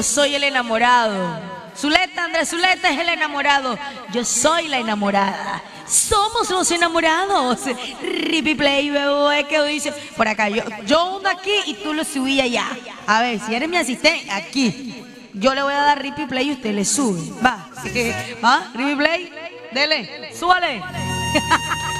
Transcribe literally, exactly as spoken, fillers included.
yo soy el enamorado. Zuleta, Andrés Zuleta es el enamorado. Yo soy la enamorada. Somos los enamorados. Rippy Play, bebé, que dice. Por acá, yo, yo uno aquí y tú lo subí allá. A ver, si eres mi asistente, aquí. Yo le voy a dar Rippy Play y usted le sube. Va, ¿va? Rippy Play, dele, súbale.